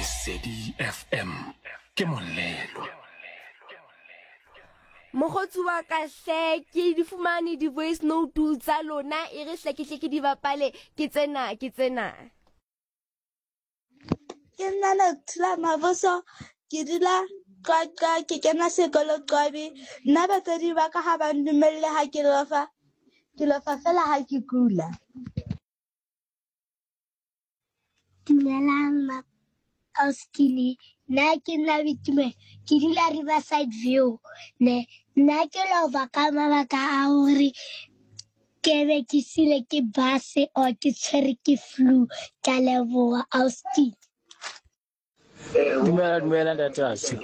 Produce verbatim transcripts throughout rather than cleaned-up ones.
Lesedi F M ke molelo. Mogotsi wa ka hle ke di fumane di voice note tsa lona e re hle ke hle ke di bapale ke tsena ke tsena ke nna le tla maboso ke dila ka ka ke kena sekolo Qwabi nna batsadi ba ka ha ba ndumelle ha ke lofa ke lofa fela ha ke kula. Dumelang ma auskili na ke nna Bitume ke dila Riverside View ne nna ke lova ka mabaka a hore ke be ke sile ke base o ke tshwere ke flu ka leboa auskili. Dumela dumela ntatasi.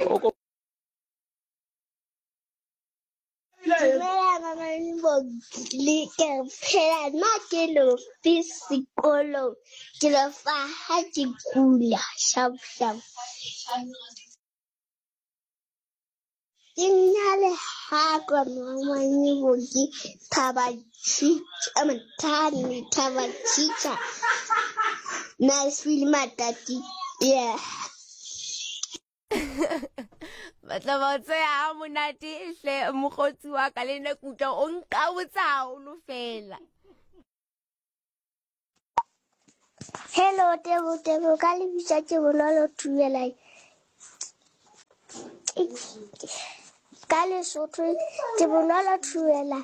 Dumela mama Mbogile ke phela nna ke lo fisikolo ke lo fa ha ke kula shap shap. Inale hako mama Mbogi tabachicha ama tani tabachicha nice film matati yeah. batla ba tsaya monate hle mogotsi wa ka le nna kutla o nka botsa o lo fela. Hello tebo tebo ka le bitsa ke bonolo thuela ka le sotho ke bonolo thuela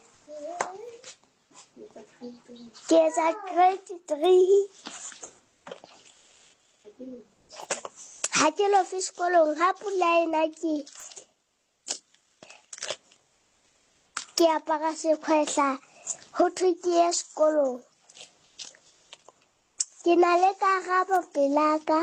ke sa grade three ha ke lo fi sekolong ha pula ena ke ke apara sekhwehla ho thwe ke ye sekolong ke na le karabo pelaka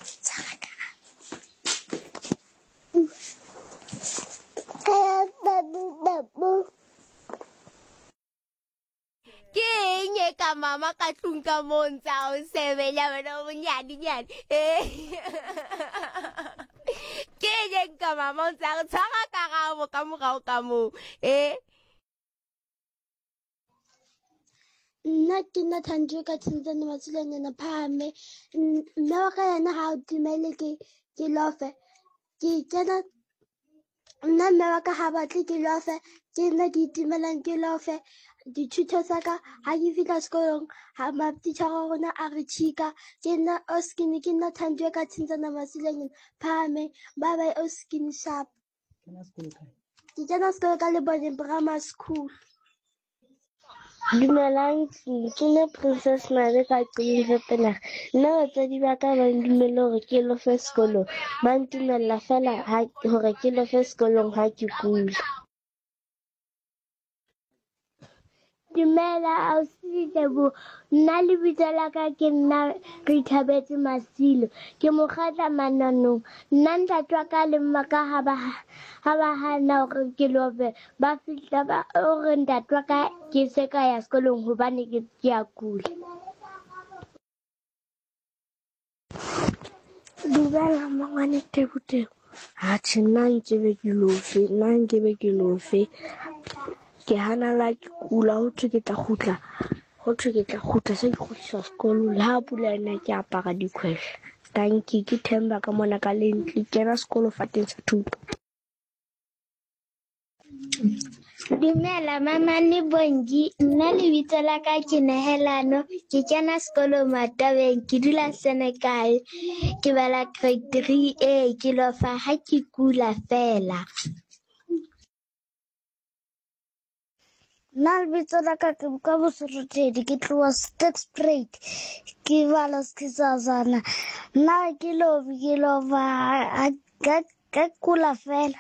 Ke eng e ka mama ka tlung ka montsa o sebela bana bonyane nyane ke eng ka mama o tsa tshwara karabo ka morao ka mo eh Nna ke nna Thandwe ka Tsintsana Matsilanyana Phahame mme wa ka yena ha o dumele ke ke lofe ke kena nna mme wa ka ha batle ke lofe ke nna ke itumelang ke lofe dithuto tsa ka ha ke fihla sekolong ha matitjhere rona a re chika ke nna Oskini ke nna Thandwe ka Tsintsana Matsilanyana Phahame bye bye Oskini sharp ke kena sekolo ka Lebone Grammar School. Dumelang ke le Princess Mare ka qile pela nna batsadi ba ka ba ndumelle hore ke lo fe sekolong ba ntumella fela ha hore ke lo fe sekolong ha ke kula. Dumela ausi Lebo nna lebitso la ka ke nna re thabetse Masilo ke mokgatla mananong nna ntate wa ka le mma ka ha ba ha ba hana hore ke lofe ba fihla ba hore ntate wa ka ke se ka ya sekolong hobane ke ya kula. Dumela mangwane Tebo Tebo atjhe nna nke be ke lofe nna nke be ke lofe ke hana la ke kula ho thwe ke tla kgutla ho thwe ke tla kgutla se ke kgutliswa sekolong le ha pula ena ke apara dikhwehla tanki ke Themba ka mona ka lentle kena sekolo fateng sa thuto. Dumela mama ni Bongi nna lebitso la ka ke Nehelano ke kena sekolo Matabeng ke dula Senekal ke bala grade three A ke lo fa ha ke kula fela. Nna lebitso la ka ke buka Bosorotedi ke tloha sixth grade ke bala Skizazana nna ke lo ke lo va ka kula fela.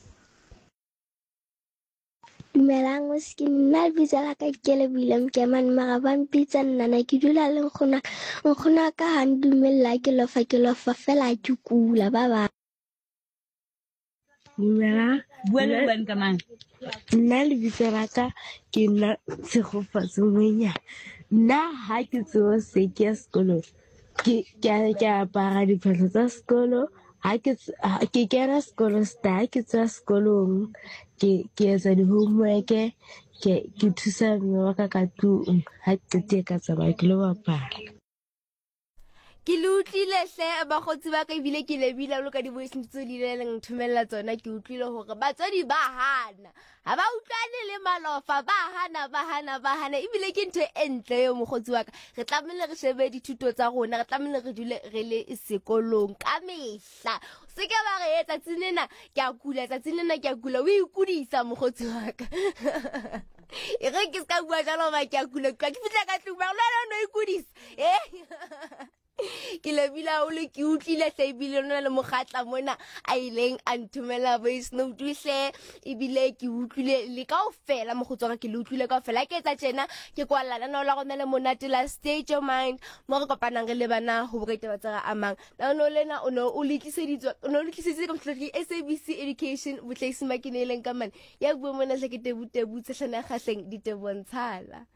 Dumelang Oskini nna lebitso la ka ke Lebohile Mkemane mara ba mpitsa Nnana ke dula le nkgona nkgona ka ha ndumella ke lo fa ke lo fa fela ke kula ba ba. Dumela bua le bua ka mang nna lebitso la ka ke nna Sekgofatso Monyane nna ha ke tsoha se ke ya sekolong ke ke ke apara diphahlo tsa sekolo ha ke ke kena sekolo sta ke tswa sekolong ke ke etsa di homework ke ke thusa mme wa ka ka tlung ha ke qete ka tsamaya ke lo bapala. ke le utlwile hle bagotsi ba ka ebile ke lebile lo ka di voice note tse di leng thumella tsona ke utlwile hore batswadi ba hana ha ba utlwane le malofa ba hana ba hana ba hana ebile ke ntho e ntle yo mogotsi wa ka re tlamehile re shebe dithuto tsa rona re tlamehile re dule re le sekolong ka mehla se ke ba re etsa tsinena ke a kula tsa tsinena ke a kula o ikudisa mogotsi wa ka e re ke ska bua jalo ba ke a kula ke fitla ka tlung ba lona no ikudisa eh ke lebila o le ke utlile hle ebile lona le mogatla mona a ileng a nthumela voice note hle ebile ke utlwile le kaofela mogotsi ke le utlwile kaofela ke etsa tjena ke kwala lana la gona le monate la stage of mind mo re kopanang re le bana ho bogete ba tsara amang la no lena o no o letliseditswe o no letliseditse ka mhlodi S A B C Education botlhaisi makineleng ka mane ya bua mona hle ke tebutebutse hlana kgahleng ditebontshana